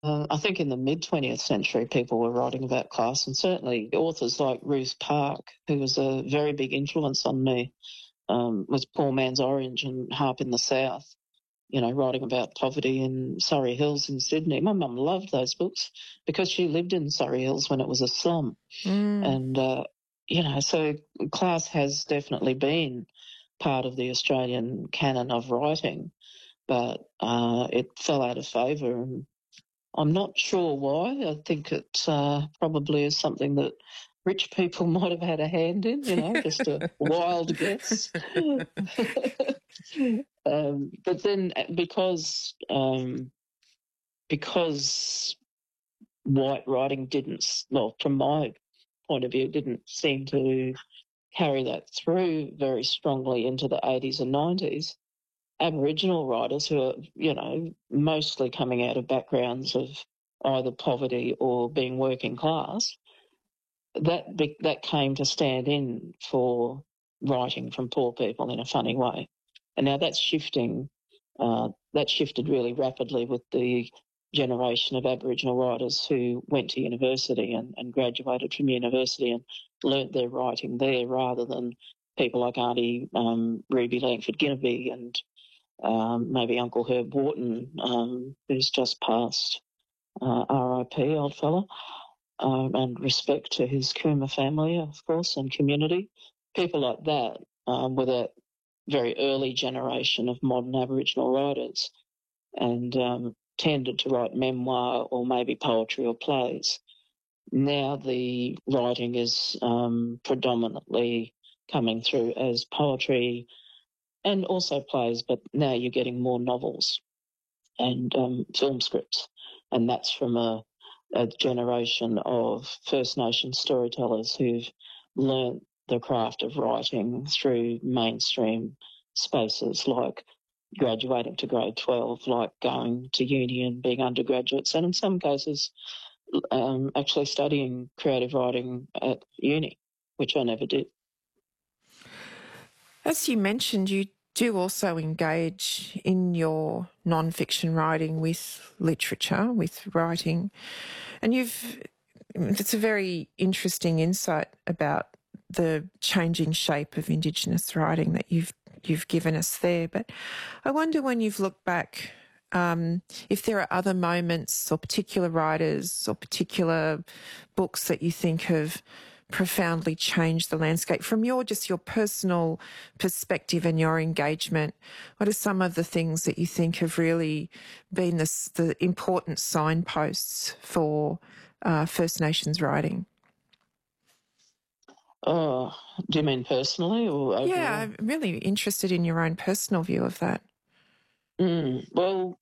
I think in the mid-20th century, people were writing about class, and certainly authors like Ruth Park, who was a very big influence on me, with Poor Man's Orange and Harp in the South, writing about poverty in Surrey Hills in Sydney. My mum loved those books because she lived in Surrey Hills when it was a slum. And, so class has definitely been part of the Australian canon of writing, but it fell out of favour, and I'm not sure why. I think it probably is something that rich people might have had a hand in, just a wild guess. But then because white writing from my point of view, didn't seem to carry that through very strongly into the 80s and 90s, Aboriginal writers who are, mostly coming out of backgrounds of either poverty or being working class, that came to stand in for writing from poor people in a funny way. And now that's shifting. That shifted really rapidly with the generation of Aboriginal writers who went to university and graduated from university and learnt their writing there, rather than people like Auntie Ruby Langford Ginniby and maybe Uncle Herb Wharton, who's just passed, R.I.P., old fella, and respect to his Cooma family, of course, and community. People like that were that very early generation of modern Aboriginal writers, and tended to write memoir or maybe poetry or plays. Now the writing is predominantly coming through as poetry and also plays, but now you're getting more novels and film scripts, and that's from a generation of First Nation storytellers who've learnt the craft of writing through mainstream spaces, like graduating to grade 12, like going to uni and being undergraduates, and in some cases actually studying creative writing at uni, which I never did. As you mentioned, you do also engage in your non-fiction writing with literature, with writing, and it's a very interesting insight about the changing shape of Indigenous writing that you've given us there. But I wonder, when you've looked back, if there are other moments or particular writers or particular books that you think have profoundly changed the landscape from your personal perspective and your engagement. What are some of the things that you think have really been the important signposts for First Nations writing? Oh, do you mean personally or overall? Yeah, I'm really interested in your own personal view of that. Well,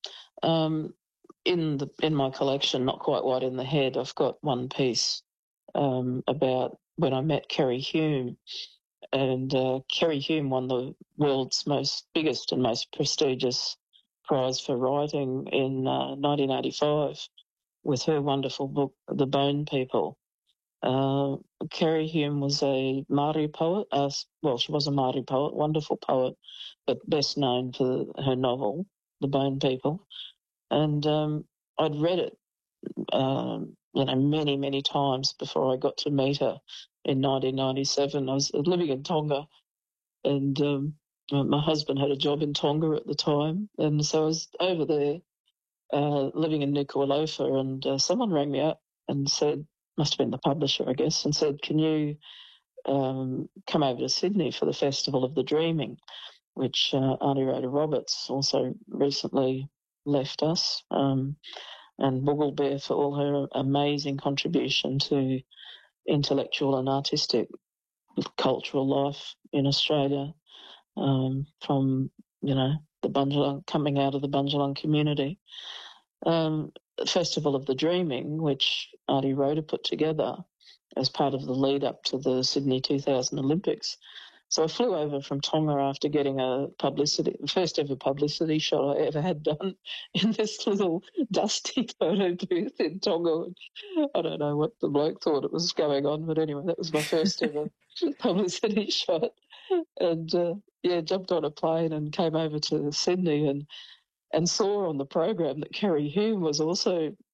in my collection, Not Quite White in the Head, I've got one piece about when I met Kerry Hume, and Kerry Hume won the world's biggest and most prestigious prize for writing in 1985 with her wonderful book, The Bone People. Kerry Hume was a Māori poet. She was a Māori poet, wonderful poet, but best known for her novel, The Bone People. And I'd read it, many, many times before I got to meet her in 1997. I was living in Tonga, and my husband had a job in Tonga at the time, and so I was over there living in Nuku'alofa, and someone rang me up and said, must have been the publisher, I guess, and said, can you come over to Sydney for the Festival of the Dreaming, which Auntie Rhoda Roberts also recently left us, and Boogle Bear for all her amazing contribution to intellectual and artistic cultural life in Australia, from, the Bundjalung, coming out of the Bundjalung community. Festival of the Dreaming, which Auntie Rhoda put together as part of the lead up to the Sydney 2000 Olympics. So I flew over from Tonga after getting a first ever publicity shot I ever had done in this little dusty photo booth in Tonga. I don't know what the bloke thought it was going on, but anyway, that was my first ever publicity shot. And jumped on a plane and came over to Sydney and saw on the program that Kerry Hume was also